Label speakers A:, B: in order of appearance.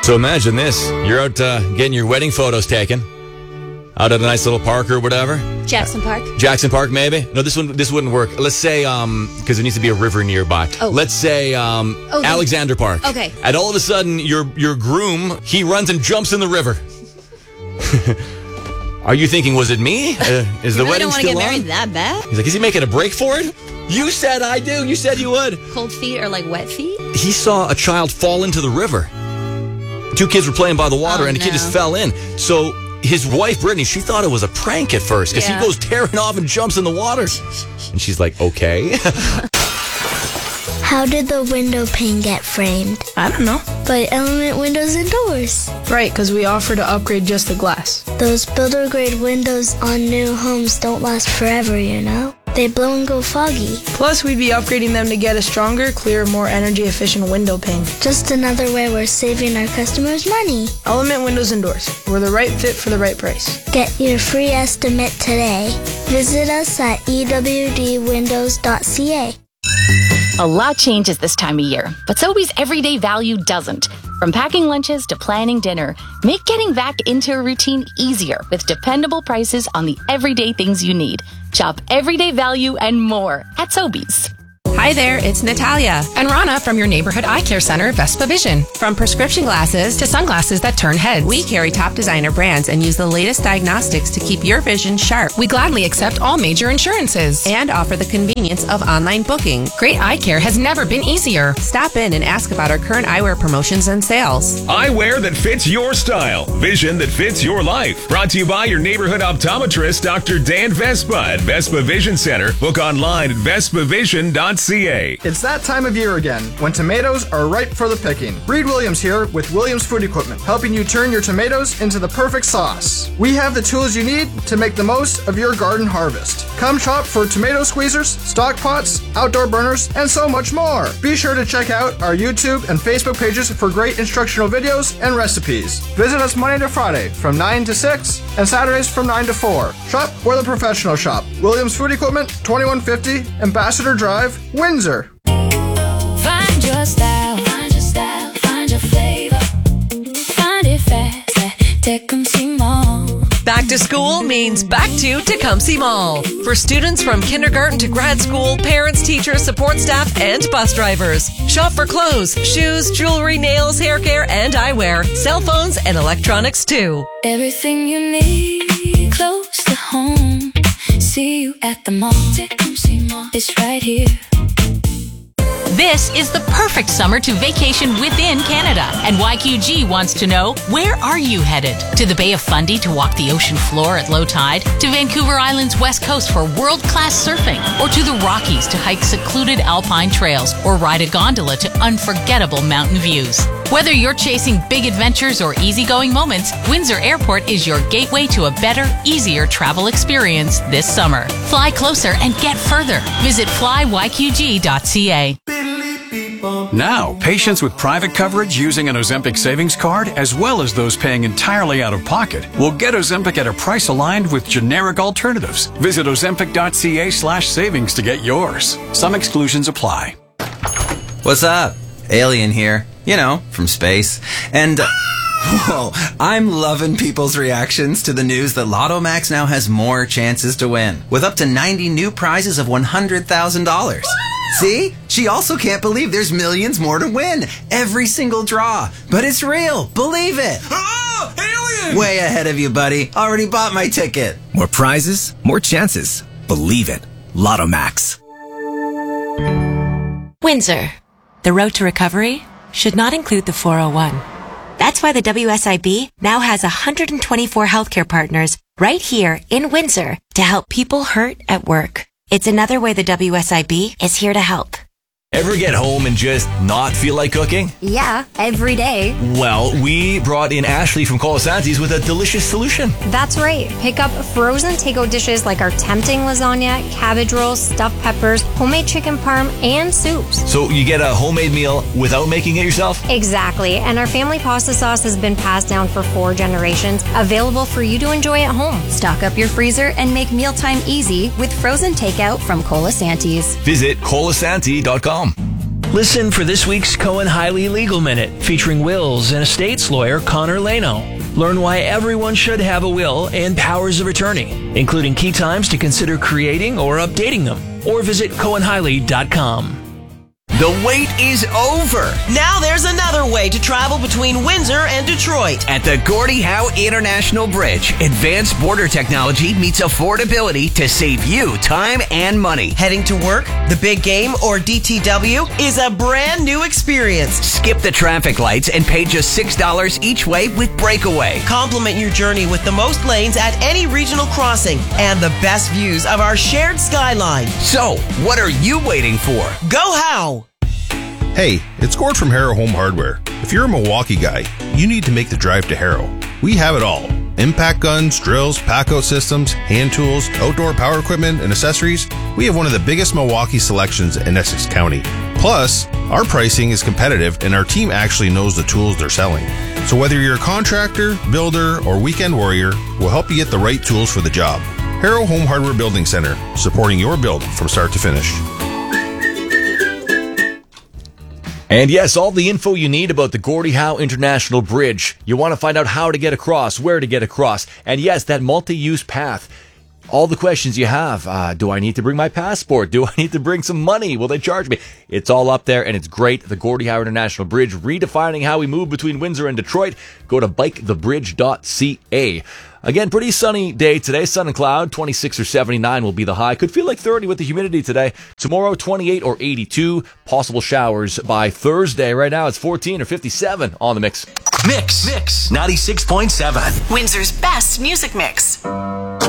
A: So imagine this. You're out getting your wedding photos taken. Out at a nice little park or whatever.
B: Jackson Park.
A: Jackson Park, maybe? No, this wouldn't work. Let's say, because there needs to be a river nearby.
B: Oh.
A: Let's say Alexander Park.
B: Okay.
A: And all of a sudden, your groom, he runs and jumps in the river. Are you thinking, was it me? Is the wedding still on?
B: You don't want to get married that bad?
A: He's like, is he making a break for it? You said I do. You said you would.
B: Cold feet or like wet feet?
A: He saw a child fall into the river. 2 kids were playing by the water, and a kid just fell in. So his wife, Brittany, she thought it was a prank at first because he goes tearing off and jumps in the water. And she's like, okay.
C: How did the window pane get framed?
D: I don't know.
C: By Element Windows and Doors.
D: Right, because we offer to upgrade just the glass.
C: Those builder-grade windows on new homes don't last forever, you know? They blow and go foggy.
D: Plus, we'd be upgrading them to get a stronger, clearer, more energy-efficient window pane.
C: Just another way we're saving our customers money.
D: Element Windows and Doors. We're the right fit for the right price.
C: Get your free estimate today. Visit us at ewdwindows.ca.
E: A lot changes this time of year, but Sobeys everyday value doesn't. From packing lunches to planning dinner, make getting back into a routine easier with dependable prices on the everyday things you need. Shop everyday value and more at Sobeys.
F: Hi there, it's Natalia
G: and Rana from your neighborhood eye care center, Vespa Vision.
F: From prescription glasses
G: to sunglasses that turn heads,
F: we carry top designer brands and use the latest diagnostics to keep your vision sharp.
G: We gladly accept all major insurances
F: and offer the convenience of online booking.
G: Great eye care has never been easier.
F: Stop in and ask about our current eyewear promotions and sales.
H: Eyewear that fits your style, vision that fits your life. Brought to you by your neighborhood optometrist, Dr. Dan Vespa at Vespa Vision Center. Book online at vespavision.ca.
I: It's that time of year again, when tomatoes are ripe for the picking. Reed Williams here with Williams Food Equipment, helping you turn your tomatoes into the perfect sauce. We have the tools you need to make the most of your garden harvest. Come shop for tomato squeezers, stock pots, outdoor burners, and so much more. Be sure to check out our YouTube and Facebook pages for great instructional videos and recipes. Visit us Monday to Friday from 9 to 6 and Saturdays from 9 to 4. Shop where the professionals shop. Williams Food Equipment, 2150 Ambassador Drive, Windsor.
J: Find your style, find your style, find your flavor. Find it fast at Tecumseh Mall.
K: Back to school means back to Tecumseh Mall. For students from kindergarten to grad school, parents, teachers, support staff, and bus drivers. Shop for clothes, shoes, jewelry, nails, hair care, and eyewear. Cell phones and electronics too.
J: Everything you need close to home. See you at the mall. Tecumseh Mall. It's right here.
E: This is the perfect summer to vacation within Canada. And YQG wants to know, where are you headed? To the Bay of Fundy to walk the ocean floor at low tide? To Vancouver Island's west coast for world-class surfing? Or to the Rockies to hike secluded alpine trails? Or ride a gondola to unforgettable mountain views? Whether you're chasing big adventures or easygoing moments, Windsor Airport is your gateway to a better, easier travel experience this summer. Fly closer and get further. Visit flyyqg.ca.
L: Now, patients with private coverage using an Ozempic savings card, as well as those paying entirely out of pocket, will get Ozempic at a price aligned with generic alternatives. Visit ozempic.ca/savings to get yours. Some exclusions apply.
M: What's up? Alien here. You know, from space. And, whoa, I'm loving people's reactions to the news that Lotto Max now has more chances to win, with up to 90 new prizes of $100,000. See? She also can't believe there's millions more to win. Every single draw. But it's real. Believe it.
N: Oh, alien!
M: Way ahead of you, buddy. Already bought my ticket.
N: More prizes, more chances. Believe it. Lotto Max.
O: Windsor. The road to recovery should not include the 401. That's why the WSIB now has 124 healthcare partners right here in Windsor to help people hurt at work. It's another way the WSIB is here to help.
A: Ever get home and just not feel like cooking?
B: Yeah, every day.
A: Well, we brought in Ashley from Colasanti's with a delicious solution.
B: That's right. Pick up frozen takeout dishes like our tempting lasagna, cabbage rolls, stuffed peppers, homemade chicken parm, and soups.
A: So you get a homemade meal without making it yourself?
B: Exactly. And our family pasta sauce has been passed down for 4 generations, available for you to enjoy at home.
P: Stock up your freezer and make mealtime easy with frozen takeout from Colasanti's.
A: Visit colasanti.com.
Q: Listen for this week's Cohen-Hiley Legal Minute, featuring wills and estates lawyer Connor Leno. Learn why everyone should have a will and powers of attorney, including key times to consider creating or updating them. Or visit CohenHiley.com.
R: The wait is over.
S: Now there's another way to travel between Windsor and Detroit.
R: At the Gordie Howe International Bridge, advanced border technology meets affordability to save you time and money.
S: Heading to work, the big game, or DTW is a brand new experience.
R: Skip the traffic lights and pay just $6 each way with Breakaway.
S: Complement your journey with the most lanes at any regional crossing and the best views of our shared skyline.
R: So, what are you waiting for?
S: Go Howe!
T: Hey, it's Gord from Harrow Home Hardware. If you're a Milwaukee guy, you need to make the drive to Harrow. We have it all. Impact guns, drills, pack-out systems, hand tools, outdoor power equipment, and accessories. We have one of the biggest Milwaukee selections in Essex County. Plus, our pricing is competitive and our team actually knows the tools they're selling. So whether you're a contractor, builder, or weekend warrior, we'll help you get the right tools for the job. Harrow Home Hardware Building Center, supporting your build from start to finish.
A: And yes, all the info you need about the Gordie Howe International Bridge. You want to find out how to get across, where to get across. And yes, that multi-use path. All the questions you have. Do I need to bring my passport? Do I need to bring some money? Will they charge me? It's all up there, and it's great. The Gordie Howe International Bridge, redefining how we move between Windsor and Detroit. Go to bikethebridge.ca. Again, pretty sunny day today. Sun and cloud, 26 or 79 will be the high. Could feel like 30 with the humidity today. Tomorrow, 28 or 82. Possible showers by Thursday. Right now, it's 14 or 57 on the Mix.
U: Mix 96.7.
E: Windsor's best music mix.